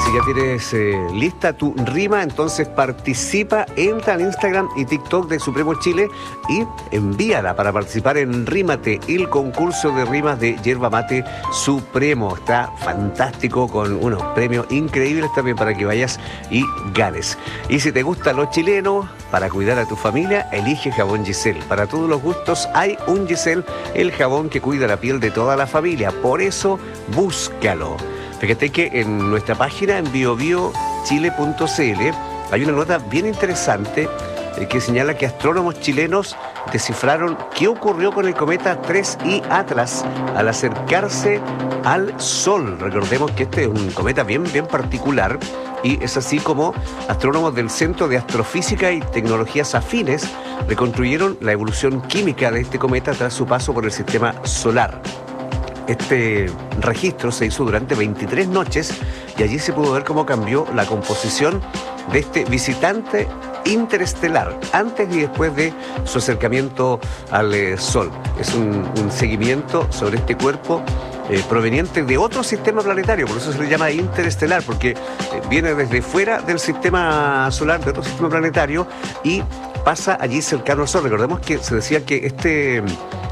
Si ya tienes lista tu rima, entonces participa, entra en Instagram y TikTok de Supremo Chile y envíala para participar en Rímate, el concurso de rimas de Yerba Mate Supremo. Está fantástico, con unos premios increíbles también para que vayas y ganes. Y si te gustan los chilenos, para cuidar a tu familia, elige jabón Giselle. Para todos los gustos hay un Giselle, el jabón que cuida la piel de toda la familia. Por eso, búscalo. Fíjate que en nuestra página, en biobiochile.cl, hay una nota bien interesante que señala que astrónomos chilenos descifraron qué ocurrió con el cometa 3I Atlas al acercarse al Sol. Recordemos que este es un cometa bien particular, y es así como astrónomos del Centro de Astrofísica y Tecnologías Afines reconstruyeron la evolución química de este cometa tras su paso por el sistema solar. Este registro se hizo durante 23 noches y allí se pudo ver cómo cambió la composición de este visitante interestelar antes y después de su acercamiento al Sol. Es un seguimiento sobre este cuerpo proveniente de otro sistema planetario, por eso se le llama interestelar, porque viene desde fuera del sistema solar, de otro sistema planetario, y pasa allí cercano al Sol. Recordemos que se decía que este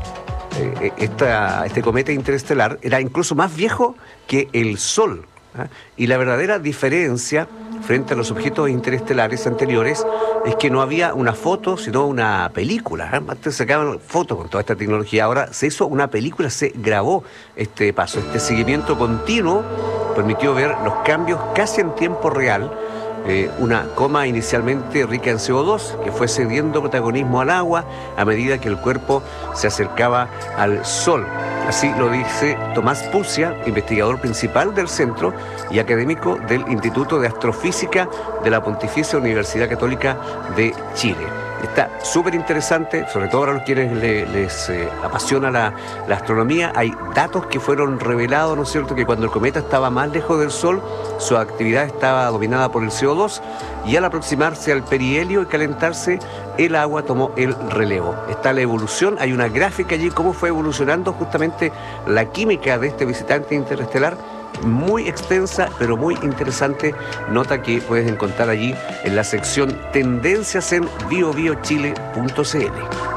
cometa interestelar era incluso más viejo que el Sol, ¿eh? Y la verdadera diferencia frente a los objetos interestelares anteriores es que no había una foto, sino una película, ¿eh? Antes sacaban fotos con toda esta tecnología, ahora se hizo una película, se grabó este paso. Este seguimiento continuo permitió ver los cambios casi en tiempo real. Una coma inicialmente rica en CO2 que fue cediendo protagonismo al agua a medida que el cuerpo se acercaba al Sol. Así lo dice Tomás Pucia, investigador principal del centro y académico del Instituto de Astrofísica de la Pontificia Universidad Católica de Chile. Está súper interesante, sobre todo para los quienes les apasiona la astronomía. Hay datos que fueron revelados, ¿no es cierto?, que cuando el cometa estaba más lejos del Sol, su actividad estaba dominada por el CO2, y al aproximarse al perihelio y calentarse, el agua tomó el relevo. Está la evolución, hay una gráfica allí, cómo fue evolucionando justamente la química de este visitante interestelar, muy extensa, pero muy interesante, nota que puedes encontrar allí en la sección Tendencias en biobiochile.cl.